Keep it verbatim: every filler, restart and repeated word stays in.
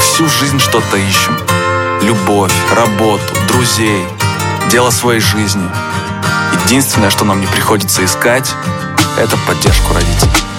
всю жизнь что-то ищем. Любовь, работу, друзей, дело своей жизни. Единственное, что нам не приходится искать, это поддержку родителей.